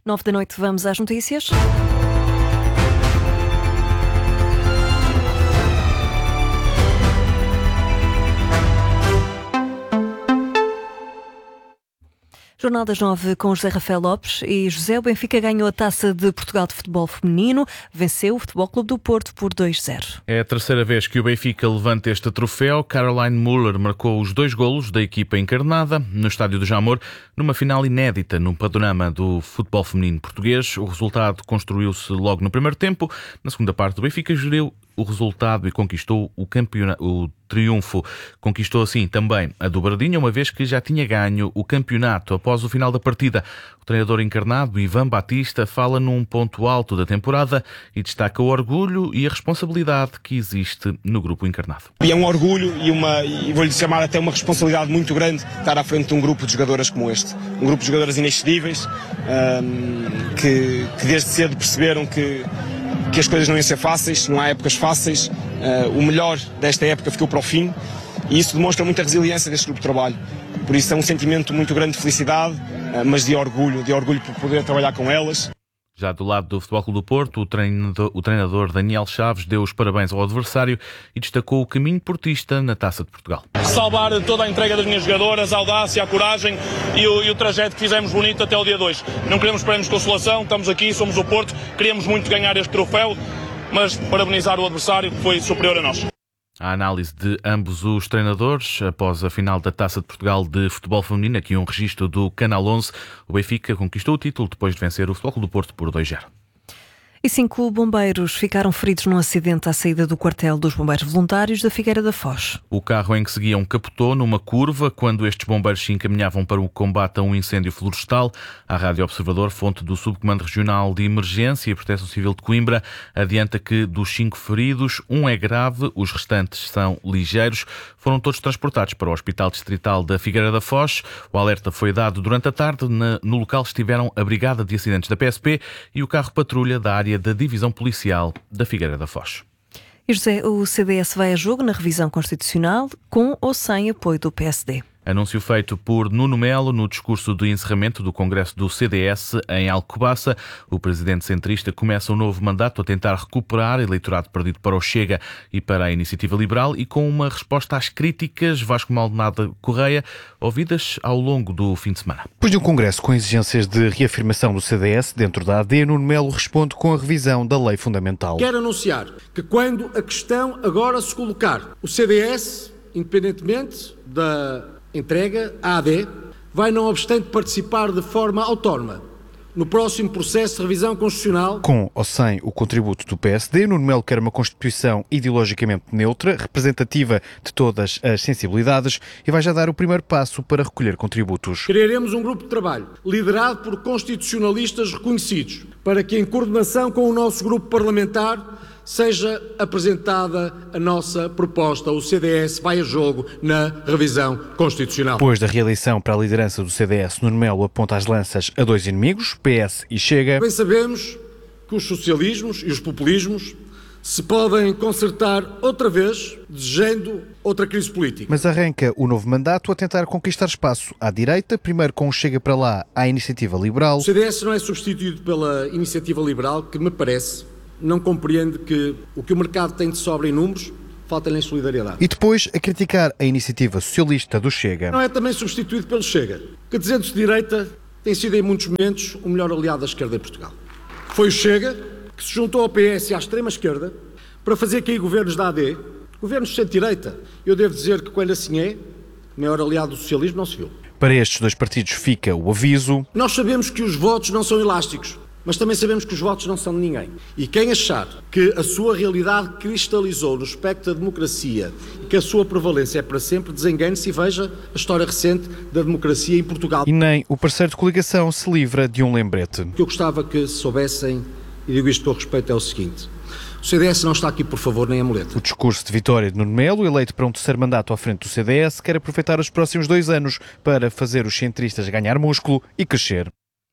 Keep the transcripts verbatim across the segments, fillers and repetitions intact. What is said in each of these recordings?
Nove da noite, vamos às notícias. Jornal das nove com José Rafael Lopes e José. O Benfica ganhou a Taça de Portugal de Futebol Feminino, venceu o Futebol Clube do Porto por dois a zero. É a terceira vez que o Benfica levanta este troféu. Caroline Müller marcou os dois golos da equipa encarnada no Estádio do Jamor, numa final inédita no panorama do futebol feminino português. O resultado construiu-se logo no primeiro tempo. Na segunda parte, o Benfica geriu o resultado e conquistou o campeonato, o triunfo. Conquistou assim também a dobradinha, uma vez que já tinha ganho o campeonato. Após o final da partida, o treinador encarnado, Ivan Batista, fala num ponto alto da temporada e destaca o orgulho e a responsabilidade que existe no grupo encarnado. E é um orgulho e, uma, e vou-lhe chamar até uma responsabilidade muito grande estar à frente de um grupo de jogadoras como este. Um grupo de jogadoras inexcedíveis, um, que, que desde cedo perceberam que que as coisas não iam ser fáceis, não há épocas fáceis, uh, o melhor desta época ficou para o fim e isso demonstra muita resiliência deste grupo de trabalho. Por isso é um sentimento muito grande de felicidade, uh, mas de orgulho, de orgulho por poder trabalhar com elas. Já do lado do Futebol Clube do Porto, o treinador, o treinador Daniel Chaves deu os parabéns ao adversário e destacou o caminho portista na Taça de Portugal. Salvar toda a entrega das minhas jogadoras, a audácia, a coragem e o, e o trajeto que fizemos bonito até o dia dois. Não queremos prémios de consolação, estamos aqui, somos o Porto, queríamos muito ganhar este troféu, mas parabenizar o adversário que foi superior a nós. A análise de ambos os treinadores após a final da Taça de Portugal de Futebol Feminino, aqui um registro do Canal onze. O Benfica conquistou o título depois de vencer o Futebol Clube do Porto por dois a zero. E cinco bombeiros ficaram feridos num acidente à saída do quartel dos bombeiros voluntários da Figueira da Foz. O carro em que seguiam capotou numa curva quando estes bombeiros se encaminhavam para o combate a um incêndio florestal. A Rádio Observador, fonte do Subcomando Regional de Emergência e Proteção Civil de Coimbra, adianta que dos cinco feridos, um é grave, os restantes são ligeiros. Foram todos transportados para o Hospital Distrital da Figueira da Foz. O alerta foi dado durante a tarde. No local estiveram a Brigada de Acidentes da P S P e o carro patrulha da área da Divisão Policial da Figueira da Foz. E José, o C D S vai a jogo na revisão constitucional com ou sem apoio do P S D? Anúncio feito por Nuno Melo no discurso de encerramento do Congresso do C D S em Alcobaça. O presidente centrista começa um novo mandato a tentar recuperar eleitorado perdido para o Chega e para a Iniciativa Liberal e com uma resposta às críticas, Vasco Maldonado Correia, ouvidas ao longo do fim de semana. Depois de um congresso com exigências de reafirmação do C D S dentro da A D, Nuno Melo responde com a revisão da lei fundamental. Quero anunciar que quando a questão agora se colocar, o C D S, independentemente da entrega, a A D, vai não obstante participar de forma autónoma no próximo processo de revisão constitucional. Com ou sem o contributo do P S D, Nuno Melo quer uma Constituição ideologicamente neutra, representativa de todas as sensibilidades e vai já dar o primeiro passo para recolher contributos. Criaremos um grupo de trabalho liderado por constitucionalistas reconhecidos para que, em coordenação com o nosso grupo parlamentar, seja apresentada a nossa proposta. O C D S vai a jogo na revisão constitucional. Depois da reeleição para a liderança do C D S, Nuno Melo aponta as lanças a dois inimigos, P S e Chega. Bem sabemos que os socialismos e os populismos se podem consertar outra vez, desejando outra crise política. Mas arranca o novo mandato a tentar conquistar espaço à direita, primeiro com o Chega para lá à Iniciativa Liberal. O C D S não é substituído pela Iniciativa Liberal, que me parece não compreende que o que o mercado tem de sobra em números falta-lhe em solidariedade. E depois a criticar a iniciativa socialista do Chega. Não é também substituído pelo Chega, que dizendo-se de direita tem sido em muitos momentos o melhor aliado da esquerda em Portugal. Foi o Chega que se juntou ao P S e à extrema-esquerda para fazer cair governos da A D, governos de centro-direita. Eu devo dizer que quando assim é, o maior aliado do socialismo não se viu. Para estes dois partidos fica o aviso. Nós sabemos que os votos não são elásticos, mas também sabemos que os votos não são de ninguém. E quem achar que a sua realidade cristalizou no espectro da democracia e que a sua prevalência é para sempre, desengane-se e veja a história recente da democracia em Portugal. E nem o parceiro de coligação se livra de um lembrete. O que eu gostava que soubessem, e digo isto com respeito, é o seguinte: o C D S não está aqui por favor nem amuleto. O discurso de vitória de Nuno Melo, eleito para um terceiro mandato à frente do C D S, quer aproveitar os próximos dois anos para fazer os centristas ganhar músculo e crescer.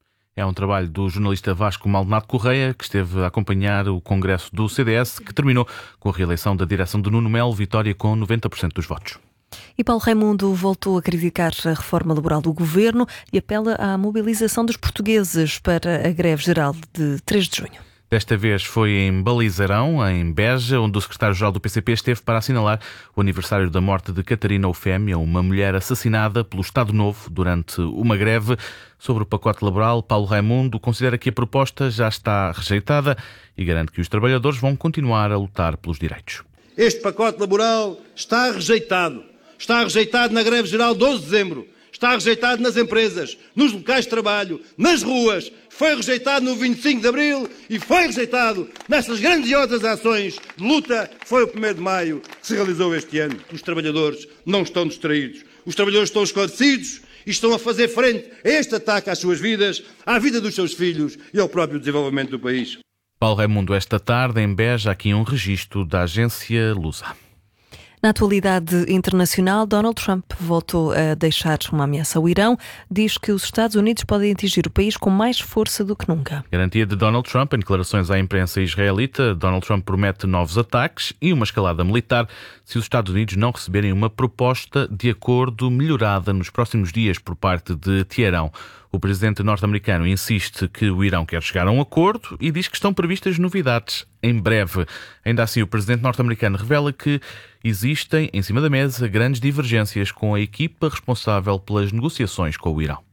É um trabalho do jornalista Vasco Maldonado Correia, que esteve a acompanhar o congresso do C D S, que terminou com a reeleição da direção de Nuno Melo, vitória com noventa por cento dos votos. E Paulo Raimundo voltou a criticar a reforma laboral do governo e apela à mobilização dos portugueses para a greve geral de três de junho. Desta vez foi em Balizarão, em Beja, onde o secretário-geral do P C P esteve para assinalar o aniversário da morte de Catarina Eufémia, uma mulher assassinada pelo Estado Novo durante uma greve. Sobre o pacote laboral, Paulo Raimundo considera que a proposta já está rejeitada e garante que os trabalhadores vão continuar a lutar pelos direitos. Este pacote laboral está rejeitado. Está rejeitado na greve geral de doze de dezembro. Está rejeitado nas empresas, nos locais de trabalho, nas ruas. Foi rejeitado no vinte e cinco de abril e foi rejeitado nessas grandiosas ações de luta que foi o primeiro de maio que se realizou este ano. Os trabalhadores não estão distraídos. Os trabalhadores estão esclarecidos e estão a fazer frente a este ataque às suas vidas, à vida dos seus filhos e ao próprio desenvolvimento do país. Paulo Raimundo, esta tarde em Beja, aqui um registro da agência Lusa. Na atualidade internacional, Donald Trump voltou a deixar uma ameaça ao Irão. Diz que os Estados Unidos podem atingir o país com mais força do que nunca. Garantia de Donald Trump em declarações à imprensa israelita. Donald Trump promete novos ataques e uma escalada militar se os Estados Unidos não receberem uma proposta de acordo melhorada nos próximos dias por parte de Teherão. O presidente norte-americano insiste que o Irão quer chegar a um acordo e diz que estão previstas novidades em breve. Ainda assim, o presidente norte-americano revela que existem, em cima da mesa, grandes divergências com a equipa responsável pelas negociações com o Irão.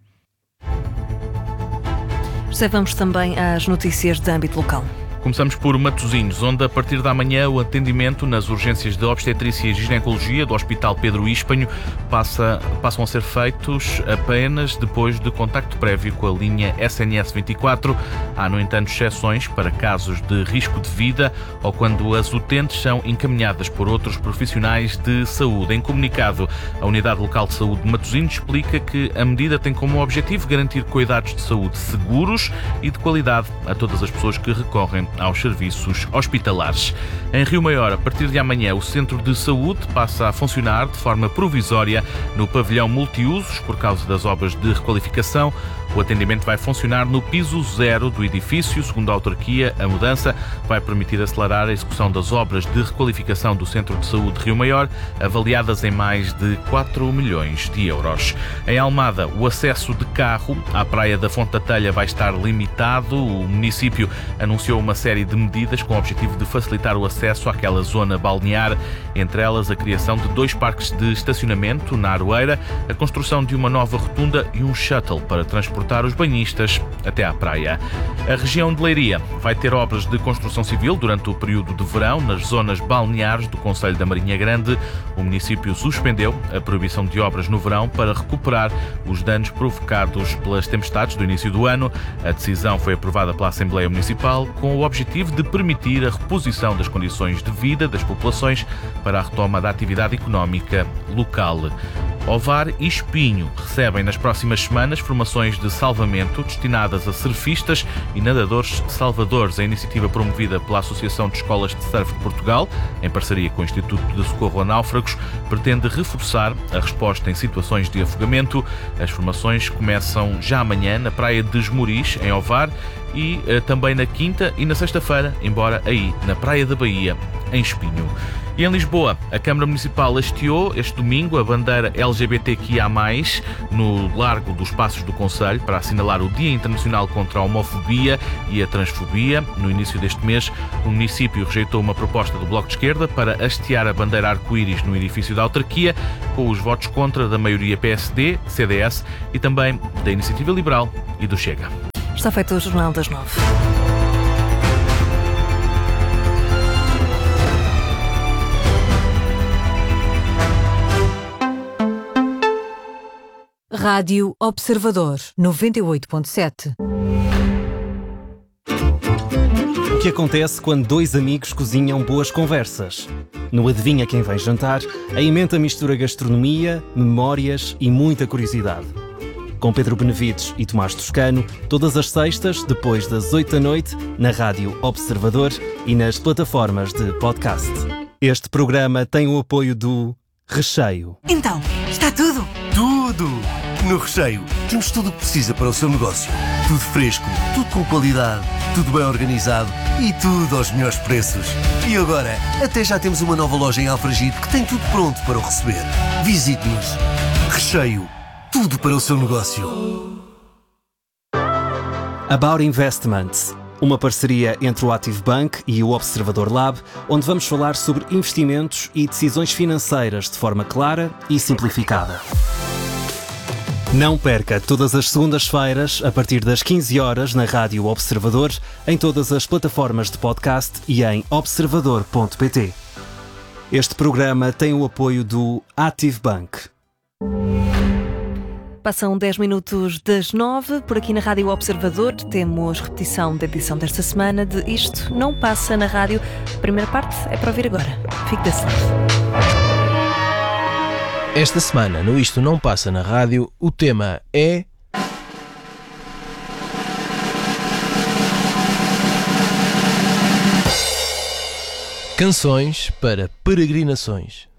Já vamos também às notícias de âmbito local. Começamos por Matosinhos, onde a partir da manhã o atendimento nas urgências de obstetrícia e ginecologia do Hospital Pedro Ispanho passa, passam a ser feitos apenas depois de contacto prévio com a linha S N S vinte e quatro. Há, no entanto, exceções para casos de risco de vida ou quando as utentes são encaminhadas por outros profissionais de saúde. Em comunicado, a Unidade Local de Saúde de Matosinhos explica que a medida tem como objetivo garantir cuidados de saúde seguros e de qualidade a todas as pessoas que recorrem aos serviços hospitalares. Em Rio Maior, a partir de amanhã, o Centro de Saúde passa a funcionar de forma provisória no pavilhão multiusos por causa das obras de requalificação. O atendimento vai funcionar no piso zero do edifício. Segundo a autarquia, a mudança vai permitir acelerar a execução das obras de requalificação do Centro de Saúde de Rio Maior, avaliadas em mais de quatro milhões de euros. Em Almada, o acesso de carro à Praia da Fonte da Telha vai estar limitado. O município anunciou uma série de medidas com o objetivo de facilitar o acesso àquela zona balnear, entre elas a criação de dois parques de estacionamento na Aroeira, a construção de uma nova rotunda e um shuttle para transportar os banhistas até à praia. A região de Leiria vai ter obras de construção civil durante o período de verão nas zonas balneares do concelho da Marinha Grande. O município suspendeu a proibição de obras no verão para recuperar os danos provocados pelas tempestades do início do ano. A decisão foi aprovada pela Assembleia Municipal com o objetivo de permitir a reposição das condições de vida das populações para a retoma da atividade económica local. Ovar e Espinho recebem nas próximas semanas formações de salvamento destinadas a surfistas e nadadores salvadores. A iniciativa promovida pela Associação de Escolas de Surf de Portugal, em parceria com o Instituto de Socorro a Náufragos, pretende reforçar a resposta em situações de afogamento. As formações começam já amanhã na Praia de Esmoriz, em Ovar, e uh, também na quinta e na sexta-feira, embora aí na Praia da Bahia, em Espinho. E em Lisboa, a Câmara Municipal hasteou este domingo a bandeira L G B T Q I A mais, no Largo dos Passos do Concelho, para assinalar o Dia Internacional contra a Homofobia e a Transfobia. No início deste mês, o município rejeitou uma proposta do Bloco de Esquerda para hastear a bandeira arco-íris no edifício da autarquia, com os votos contra da maioria P S D, C D S e também da Iniciativa Liberal e do Chega. Está feito o Jornal das Nove. Rádio Observador, noventa e oito ponto sete. O que acontece quando dois amigos cozinham boas conversas? No Adivinha Quem Vem Jantar, a emenda mistura gastronomia, memórias e muita curiosidade. Com Pedro Benevides e Tomás Toscano, todas as sextas, depois das oito da noite, na Rádio Observador e nas plataformas de podcast. Este programa tem o apoio do Recheio. Então, está tudo? Tudo! No Recheio temos tudo o que precisa para o seu negócio. Tudo fresco, tudo com qualidade, tudo bem organizado e tudo aos melhores preços. E agora, até já temos uma nova loja em Alfragide que tem tudo pronto para o receber. Visite-nos. Recheio. Tudo para o seu negócio. About Investments, uma parceria entre o Active Bank e o Observador Lab, onde vamos falar sobre investimentos e decisões financeiras de forma clara e simplificada. Não perca todas as segundas-feiras, a partir das quinze horas, na Rádio Observador, em todas as plataformas de podcast e em observador ponto pt. Este programa tem o apoio do Active Bank. Passam dez minutos das nove, por aqui na Rádio Observador temos repetição da edição desta semana de Isto Não Passa na Rádio. A primeira parte é para ouvir agora. Fique desse lado. Esta semana, no Isto Não Passa na Rádio, o tema é... Canções para peregrinações.